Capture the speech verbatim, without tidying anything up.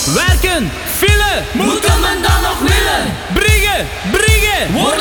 Werken, file, moeten we dan nog willen? Briggen, briggen, Word